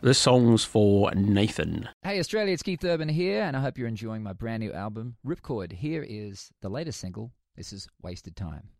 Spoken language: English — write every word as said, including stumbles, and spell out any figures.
This song's for Nathan. Hey Australia, it's Keith Urban here, and I hope you're enjoying my brand new album, Ripcord. Here is the latest single. This is Wasted Time.